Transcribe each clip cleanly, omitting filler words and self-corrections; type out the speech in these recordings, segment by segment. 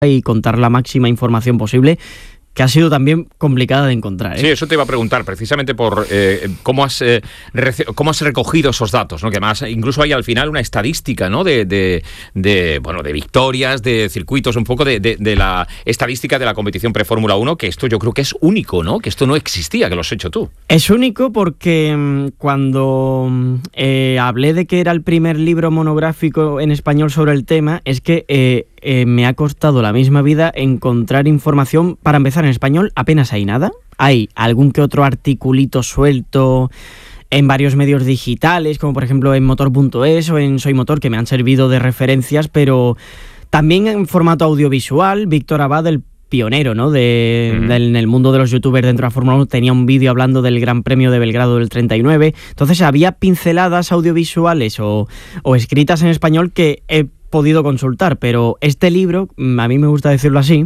y contar la máxima información posible, que ha sido también complicada de encontrar, ¿eh? Sí, eso te iba a preguntar, precisamente por cómo has recogido esos datos, ¿no? Que además incluso hay al final una estadística, ¿no? de victorias, de circuitos, un poco de la estadística de la competición pre-Fórmula 1, que esto yo creo que es único, ¿no? Que esto no existía, que lo has hecho tú. Es único porque cuando hablé de que era el primer libro monográfico en español sobre el tema, es que me ha costado la misma vida encontrar información. Para empezar, en español apenas hay nada. Hay algún que otro articulito suelto en varios medios digitales, como por ejemplo en motor.es o en Soy Motor, que me han servido de referencias, pero también en formato audiovisual. Víctor Abad, el pionero, ¿no? En el mundo de los youtubers dentro de la Fórmula 1, tenía un vídeo hablando del Gran Premio de Belgrado del 39. Entonces había pinceladas audiovisuales o escritas en español que he podido consultar, pero este libro, a mí me gusta decirlo así,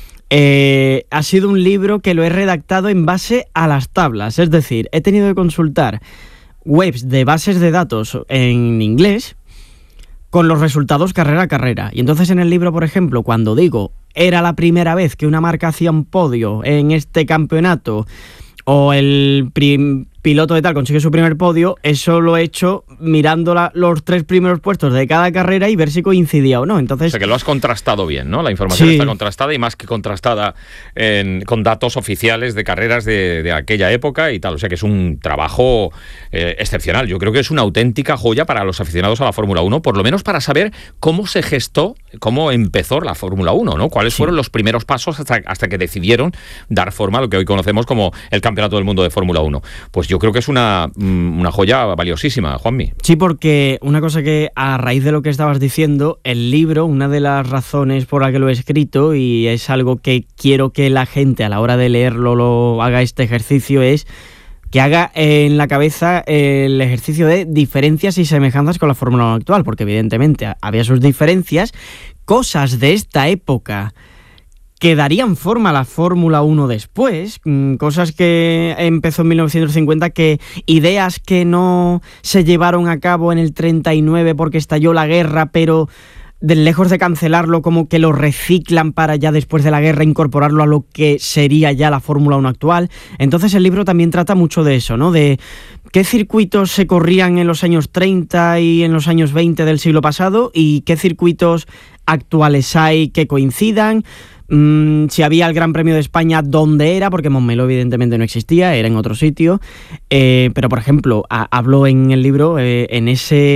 ha sido un libro que lo he redactado en base a las tablas, es decir, he tenido que consultar webs de bases de datos en inglés con los resultados carrera a carrera. Y entonces en el libro, por ejemplo, cuando digo era la primera vez que una marca hacía un podio en este campeonato, o el piloto de tal consigue su primer podio, eso lo he hecho mirando los 3 primeros puestos de cada carrera y ver si coincidía o no. Entonces, o sea, que lo has contrastado bien, ¿no? La información sí, está contrastada, y más que contrastada con datos oficiales de carreras de aquella época y tal. O sea, que es un trabajo excepcional. Yo creo que es una auténtica joya para los aficionados a la Fórmula 1, por lo menos para saber cómo se gestó, cómo empezó la Fórmula 1, ¿no? Cuáles fueron los primeros pasos hasta que decidieron dar forma a lo que hoy conocemos como el Campeonato del Mundo de Fórmula 1. Pues yo creo que es una joya valiosísima, Juanmi. Sí, porque una cosa que, a raíz de lo que estabas diciendo, el libro, una de las razones por la que lo he escrito, y es algo que quiero que la gente a la hora de leerlo lo haga este ejercicio, es que haga en la cabeza el ejercicio de diferencias y semejanzas con la Fórmula 1 actual, porque evidentemente había sus diferencias, cosas de esta época que darían forma a la Fórmula 1 después, cosas que empezó en 1950, ideas que no se llevaron a cabo en el 39 porque estalló la guerra, pero lejos de cancelarlo, como que lo reciclan para ya después de la guerra incorporarlo a lo que sería ya la Fórmula 1 actual. Entonces el libro también trata mucho de eso, ¿no? De qué circuitos se corrían en los años 30 y en los años 20 del siglo pasado y qué circuitos actuales hay que coincidan. Si había el Gran Premio de España, ¿dónde era? Porque Montmeló evidentemente no existía, era en otro sitio. Pero, por ejemplo, hablo en el libro en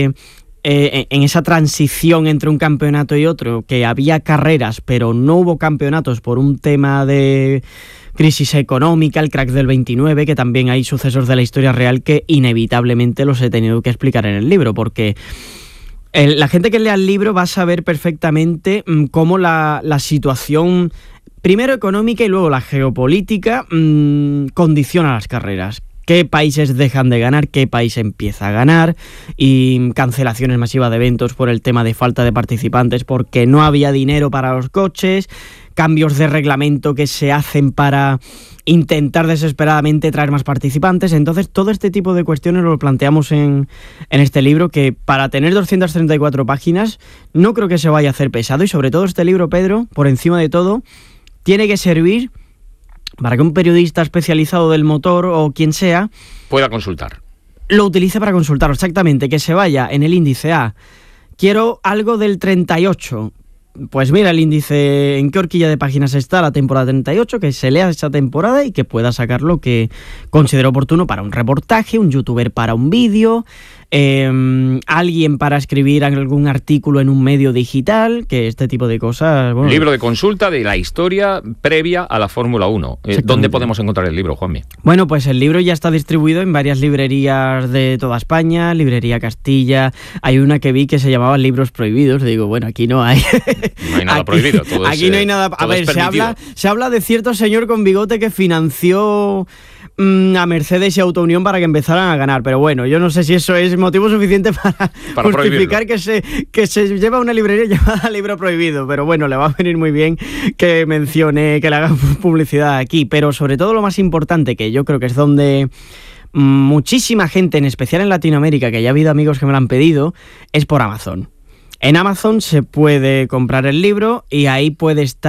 esa transición entre un campeonato y otro, que había carreras, pero no hubo campeonatos por un tema de crisis económica, el crack del 29, que también hay sucesos de la historia real que inevitablemente los he tenido que explicar en el libro, porque la gente que lea el libro va a saber perfectamente cómo la situación, primero económica y luego la geopolítica, condiciona las carreras. Qué países dejan de ganar, qué país empieza a ganar, y cancelaciones masivas de eventos por el tema de falta de participantes porque no había dinero para los coches, cambios de reglamento que se hacen para intentar desesperadamente traer más participantes. Entonces todo este tipo de cuestiones lo planteamos en este libro, que para tener 234 páginas no creo que se vaya a hacer pesado, y sobre todo este libro, Pedro, por encima de todo, tiene que servir para que un periodista especializado del motor o quien sea pueda consultar. Lo utilice para consultarlo, exactamente, que se vaya en el índice a quiero algo del 38. Pues mira el índice, en qué horquilla de páginas está la temporada 38, que se lea esa temporada y que pueda sacar lo que considere oportuno para un reportaje, un youtuber para un vídeo, alguien para escribir algún artículo en un medio digital, que este tipo de cosas. Bueno, libro de consulta de la historia previa a la Fórmula 1. ¿Dónde podemos encontrar el libro, Juanmi? Bueno, pues el libro ya está distribuido en varias librerías de toda España, Librería Castilla. Hay una que vi que se llamaba Libros Prohibidos. Digo, bueno, aquí no hay. No hay nada prohibido. Todo aquí no hay nada. A ver, se habla de cierto señor con bigote que financió a Mercedes y Autounión para que empezaran a ganar, pero bueno, yo no sé si eso es motivo suficiente para justificar que se lleva una librería llamada Libro Prohibido, pero bueno, le va a venir muy bien que mencione, que le haga publicidad aquí. Pero sobre todo lo más importante, que yo creo que es donde muchísima gente, en especial en Latinoamérica, que ya ha habido amigos que me lo han pedido, es por Amazon. En Amazon se puede comprar el libro y ahí puede estar